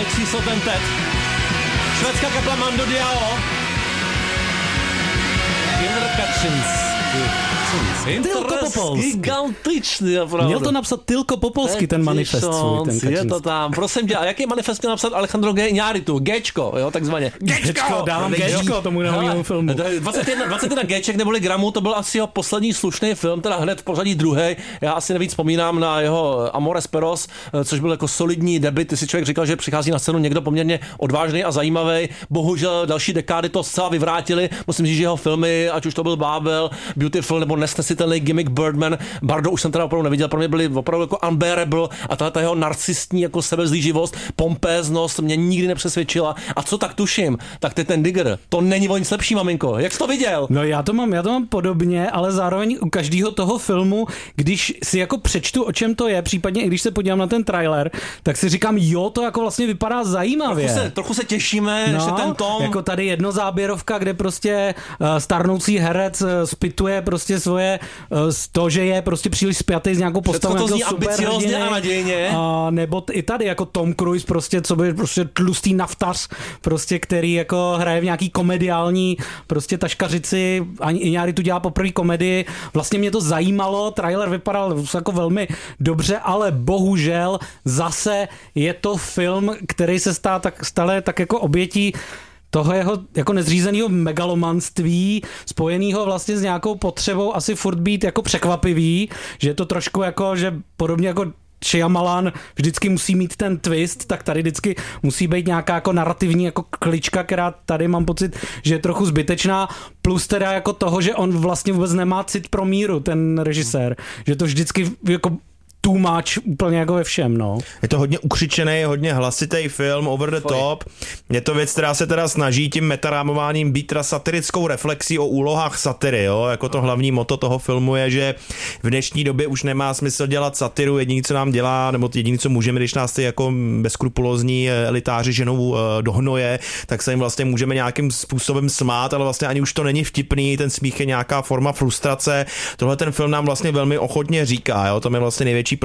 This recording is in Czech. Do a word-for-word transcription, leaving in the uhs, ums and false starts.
číslo ten Ted. Švédská kapela Mando Diao. Indra Kačins. Tylko Popolský. Gigantičný, opravdu. Měl to napsat Tylko Popolský, ten manifest svůj, ten Kačins. Je to tam. Prosím tě, a jaký manifest měl napsat Alejandro Iñárritu? Géčko, jo, takzvaně. Géčko, dávám Géčko tomu novému filmu. dvacet jedna, dvacet jedna Géček neboli gramů, to byl asi jeho poslední slušný film, teda hned v pořadí druhý. Já asi nejvíc vzpomínám na jeho Amores Perros, což byl jako solidní debut. Ty si člověk říkal, že přichází na scénu někdo poměrně odvážný a zajímavý. Bohužel další dekády to zcela vyvrátili. Musím říct, že jeho filmy, ať už to byl Bábel, Beautiful nebo nesnesitelný Gimmick Birdman, Bardo už jsem teda opravdu neviděl, pro mě byly opravdu jako unbearable a tahle ta jeho narcistní jako sebezlíživost, pompéznost mě nikdy nepřesvědčila. A co tak tuším, tak ty ten Digger, to není o nic lepší, maminko. Jak jsi to viděl? No já to mám, já to mám podobně, ale zároveň u každého toho filmu, když si jako přečtu, o čem to je, případně i když se podívám na ten trailer, tak si říkám, jo, to jako vlastně vypadá zajímavě. Trochu se, trochu se těšíme, no, že ten tom... jako tady jednozáběrovka, kde prostě uh, starnoucí herec uh, spituje prostě svoje uh, to, že je prostě příliš spjatý s nějakou postavou nějakého superhrdiny. A nadějně. A nebo t- i tady jako Tom Cruise prostě, co by prostě tlustý naftař, prostě, který jako hraje v nějaký komediální prostě taškařici, ani Iñárritu dělá poprvé komedii. Vlastně mě to zajímalo, trailer vypadal jako velmi dobře, ale bohužel zase je to film, který se stá tak, stále tak jako obětí toho jeho jako nezřízeného megalomanství, spojenýho vlastně s nějakou potřebou asi furt být jako překvapivý, že je to trošku jako, že podobně jako Shyamalan vždycky musí mít ten twist, tak tady vždycky musí být nějaká jako narrativní jako klička, která tady mám pocit, že je trochu zbytečná, plus teda jako toho, že on vlastně vůbec nemá cit pro míru, ten režisér, že to vždycky jako too much úplně jako ve všem, no. Je to hodně ukřičený, hodně hlasitý film, over the Foj. top. Je to věc, která se teda snaží tím metarámováním být teda satirickou reflexí o úlohách satiry, jo. Jako to hlavní motto toho filmu je, že v dnešní době už nemá smysl dělat satiru, jediný, co nám dělá, nebo jediný, co můžeme, když nás ty jako bezskrupulózní elitáři ženou do hnoje, tak se jim vlastně můžeme nějakým způsobem smát, ale vlastně ani už to není vtipný, ten smích je nějaká forma frustrace. Tohle ten film nám vlastně velmi ochotně říká, jo. To je vlastně největší